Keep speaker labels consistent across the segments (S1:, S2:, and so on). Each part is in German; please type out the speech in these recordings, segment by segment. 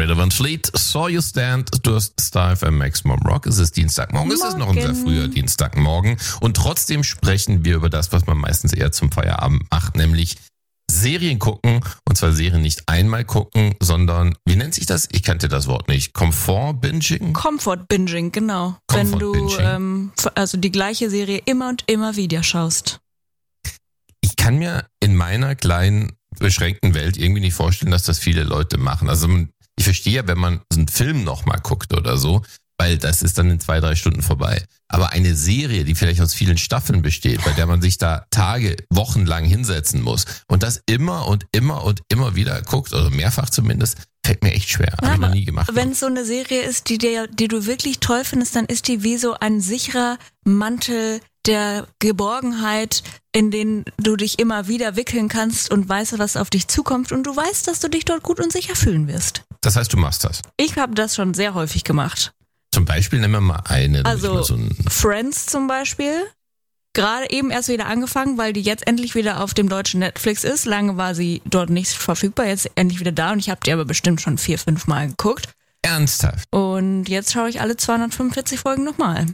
S1: Greta Van Fleet, Saw You Stand, du hast Star FM Maximum Rock. Es ist Dienstagmorgen, es ist noch ein sehr früher Dienstagmorgen. Und trotzdem sprechen wir über das, was man meistens eher zum Feierabend macht, nämlich Serien gucken. Und zwar Serien nicht einmal gucken, sondern, wie nennt sich das? Ich kannte das Wort nicht. Comfort-Binging?
S2: Comfort-Binging, genau. Wenn du also die gleiche Serie immer und immer wieder schaust.
S1: Ich kann mir in meiner kleinen, beschränkten Welt irgendwie nicht vorstellen, dass das viele Leute machen. Also ich verstehe ja, wenn man so einen Film nochmal guckt oder so, weil das ist dann in 2-3 Stunden vorbei. Aber eine Serie, die vielleicht aus vielen Staffeln besteht, bei der man sich da Tage, Wochen lang hinsetzen muss und das immer und immer und immer wieder guckt, oder mehrfach zumindest, fällt mir echt schwer. Habe ich noch nie gemacht.
S2: Wenn es so eine Serie ist, die du wirklich toll findest, dann ist die wie so ein sicherer Mantel der Geborgenheit, in den du dich immer wieder wickeln kannst und weißt, was auf dich zukommt und du weißt, dass du dich dort gut und sicher fühlen wirst.
S1: Das heißt, du machst das?
S2: Ich habe das schon sehr häufig gemacht.
S1: Zum Beispiel nehmen wir mal eine.
S2: Also Friends zum Beispiel. Gerade eben erst wieder angefangen, weil die jetzt endlich wieder auf dem deutschen Netflix ist. Lange war sie dort nicht verfügbar, jetzt endlich wieder da und ich habe die aber bestimmt schon 4-5 Mal geguckt.
S1: Ernsthaft?
S2: Und jetzt schaue ich alle 245 Folgen nochmal.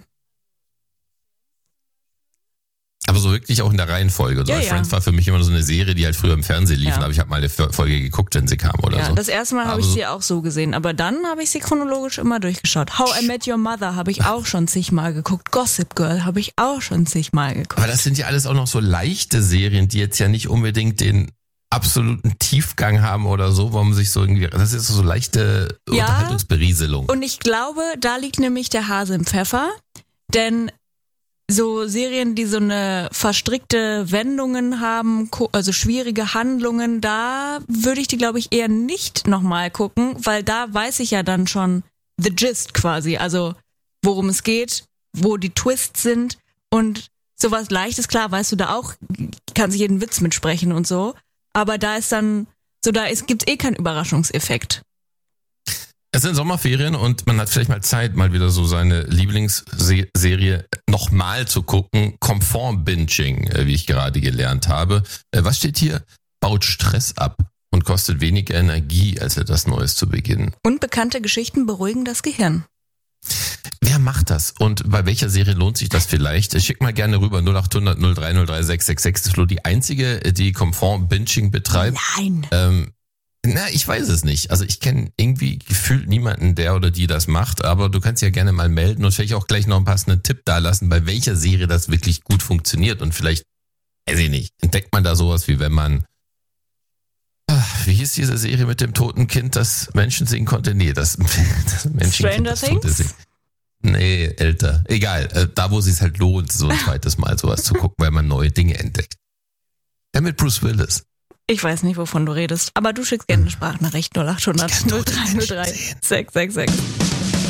S1: Aber so wirklich auch in der Reihenfolge. Ja, Friends war für mich immer so eine Serie, die halt früher im Fernsehen lief. Aber ich habe mal eine Folge geguckt, wenn sie kam oder so.
S2: Das erste Mal habe ich sie auch so gesehen. Aber dann habe ich sie chronologisch immer durchgeschaut. How I Met Your Mother habe ich auch schon zigmal geguckt. Gossip Girl habe ich auch schon zigmal geguckt.
S1: Aber das sind ja alles auch noch so leichte Serien, die jetzt ja nicht unbedingt den absoluten Tiefgang haben oder so, wo man sich so irgendwie, das ist so leichte Unterhaltungsberieselung.
S2: Und ich glaube, da liegt nämlich der Hase im Pfeffer. Denn so Serien, die so eine verstrickte Wendungen haben, also schwierige Handlungen, da würde ich die, glaube ich, eher nicht nochmal gucken, weil da weiß ich ja dann schon the gist quasi, also worum es geht, wo die Twists sind und sowas Leichtes, klar, weißt du da auch, kannst jeden Witz mitsprechen und so, aber da ist dann, gibt's keinen Überraschungseffekt.
S1: Es sind Sommerferien und man hat vielleicht mal Zeit, mal wieder so seine Lieblingsserie nochmal zu gucken. Comfort-Binging, wie ich gerade gelernt habe. Was steht hier? Baut Stress ab und kostet weniger Energie, als etwas Neues zu beginnen.
S2: Unbekannte Geschichten beruhigen das Gehirn.
S1: Wer macht das? Und bei welcher Serie lohnt sich das vielleicht? Schick mal gerne rüber 0800 0303 666. Das ist nur die einzige, die Comfort-Binging betreibt.
S2: Nein.
S1: Ich weiß es nicht. Also ich kenne irgendwie gefühlt niemanden, der oder die das macht, aber du kannst ja gerne mal melden und vielleicht auch gleich noch einen passenden Tipp dalassen, bei welcher Serie das wirklich gut funktioniert und vielleicht, weiß ich nicht, entdeckt man da sowas wie wenn man, wie hieß diese Serie mit dem toten Kind, das Menschen singen konnte? Nee, das Menschen
S2: Stranger Things?
S1: Nee, älter. Egal, da wo es sich halt lohnt, so ein zweites Mal sowas zu gucken, weil man neue Dinge entdeckt. Ja, mit Bruce Willis.
S2: Ich weiß nicht, wovon du redest, aber du schickst gerne eine Sprachnachricht 0800 0303 666.